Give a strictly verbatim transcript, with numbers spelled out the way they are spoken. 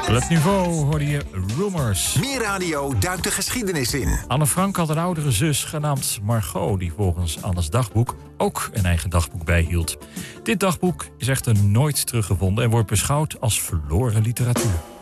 Het niveau hoorde je Rumors. Meer Radio duikt de geschiedenis in. Anne Frank had een oudere zus genaamd Margot, die volgens Annes dagboek ook een eigen dagboek bijhield. Dit dagboek is echter nooit teruggevonden en wordt beschouwd als verloren literatuur.